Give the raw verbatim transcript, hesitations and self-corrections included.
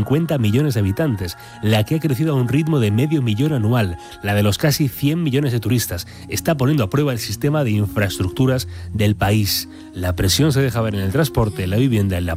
cincuenta millones de habitantes, la que ha crecido a un ritmo de medio millón anual, la de los casi cien millones de turistas. Está poniendo a prueba el sistema de infraestructuras del país. La presión se deja ver en el transporte, en la vivienda, en la